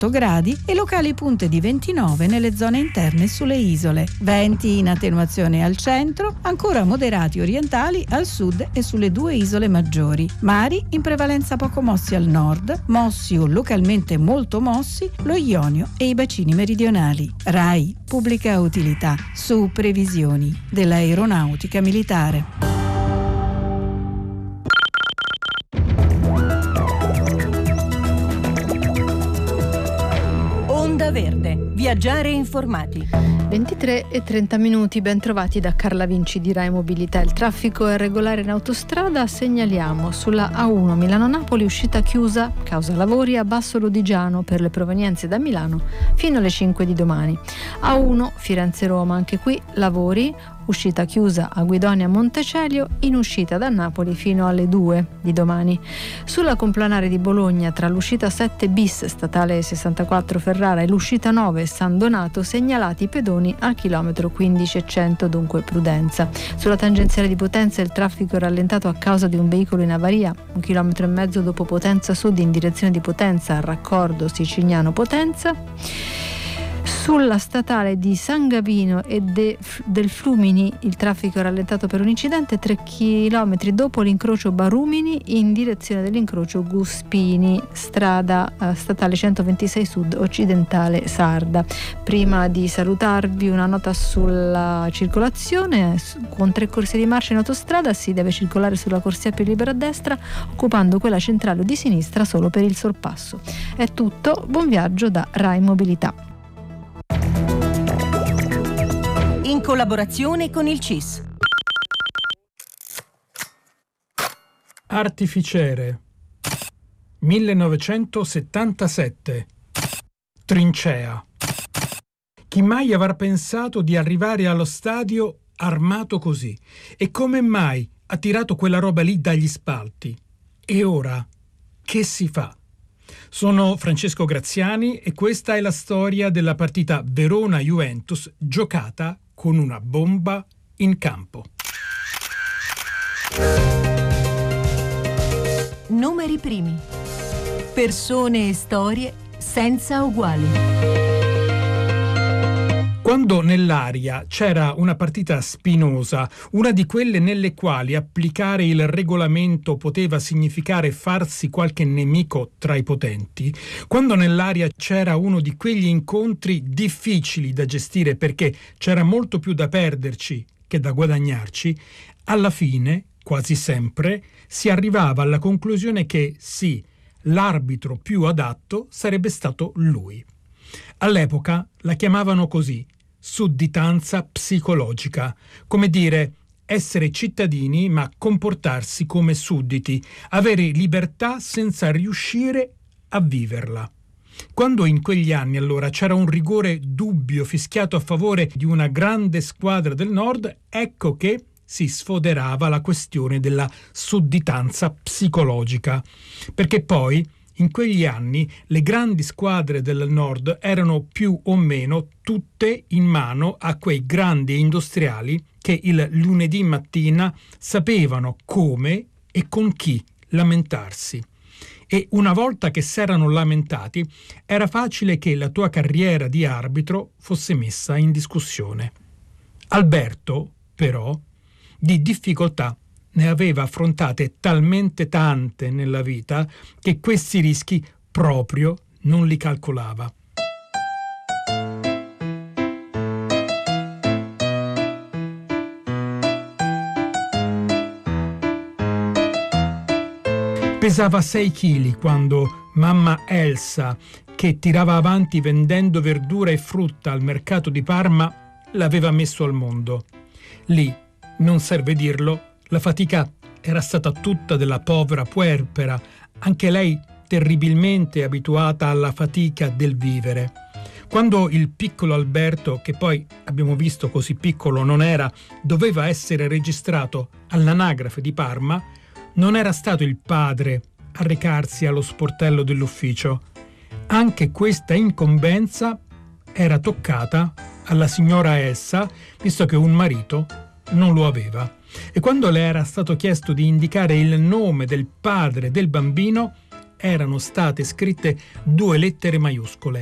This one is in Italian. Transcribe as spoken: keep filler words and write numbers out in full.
ventotto gradi e locali punte di ventinove nelle zone interne e sulle isole. Venti in attenuazione al centro, ancora moderati orientali al sud e sulle due isole maggiori. Mari in prevalenza poco mossi al nord, mossi o localmente molto mossi lo Ionio e i bacini meridionali. RAI Pubblica Utilità su previsioni dell'aeronautica militare. Onda Verde, viaggiare informati. ventitré e trenta minuti, ben trovati da Carla Vinci di Rai Mobilità. Il traffico è regolare in autostrada, segnaliamo sulla A uno Milano-Napoli uscita chiusa causa lavori a Basso Lodigiano per le provenienze da Milano fino alle cinque di domani. A uno Firenze-Roma, anche qui lavori, uscita chiusa a Guidonia Montecelio, in uscita da Napoli fino alle due di domani. Sulla complanare di Bologna tra l'uscita sette bis statale sessantaquattro Ferrara e l'uscita nove San Donato segnalati pedoni al chilometro quindici e cento, dunque prudenza. Sulla tangenziale di Potenza il traffico è rallentato a causa di un veicolo in avaria, un chilometro e mezzo dopo Potenza Sud in direzione di Potenza al raccordo Sicigliano-Potenza. Sulla statale di San Gavino e de, del Flumini il traffico è rallentato per un incidente tre chilometri dopo l'incrocio Barumini in direzione dell'incrocio Guspini, strada eh, statale centoventisei Sud occidentale Sarda. Prima di salutarvi una nota sulla circolazione: con tre corsie di marcia in autostrada si deve circolare sulla corsia più libera a destra, occupando quella centrale o di sinistra solo per il sorpasso. È tutto, buon viaggio da Rai Mobilità. In collaborazione con il C I S. Artificiere millenovecentosettantasette. Trincea. Chi mai avrà pensato di arrivare allo stadio armato così? E come mai ha tirato quella roba lì dagli spalti? E ora che si fa? Sono Francesco Graziani e questa è la storia della partita Verona-Juventus giocata con una bomba in campo. Numeri primi. Persone e storie senza uguali. Quando nell'aria c'era una partita spinosa, una di quelle nelle quali applicare il regolamento poteva significare farsi qualche nemico tra i potenti, quando nell'aria c'era uno di quegli incontri difficili da gestire perché c'era molto più da perderci che da guadagnarci, alla fine, quasi sempre, si arrivava alla conclusione che sì, l'arbitro più adatto sarebbe stato lui. All'epoca la chiamavano così: sudditanza psicologica, come dire essere cittadini ma comportarsi come sudditi, avere libertà senza riuscire a viverla. Quando in quegli anni allora c'era un rigore dubbio fischiato a favore di una grande squadra del Nord, ecco che si sfoderava la questione della sudditanza psicologica, perché poi in quegli anni le grandi squadre del Nord erano più o meno tutte in mano a quei grandi industriali che il lunedì mattina sapevano come e con chi lamentarsi. E una volta che s'erano lamentati, era facile che la tua carriera di arbitro fosse messa in discussione. Alberto, però, di difficoltà ne aveva affrontate talmente tante nella vita che questi rischi proprio non li calcolava. Pesava sei chili quando mamma Elsa, che tirava avanti vendendo verdura e frutta al mercato di Parma, l'aveva messo al mondo. Lì, non serve dirlo, la fatica era stata tutta della povera puerpera, anche lei terribilmente abituata alla fatica del vivere. Quando il piccolo Alberto, che poi abbiamo visto così piccolo non era, doveva essere registrato all'anagrafe di Parma, non era stato il padre a recarsi allo sportello dell'ufficio. Anche questa incombenza era toccata alla signora Elsa, visto che un marito non lo aveva. E quando le era stato chiesto di indicare il nome del padre del bambino, erano state scritte due lettere maiuscole.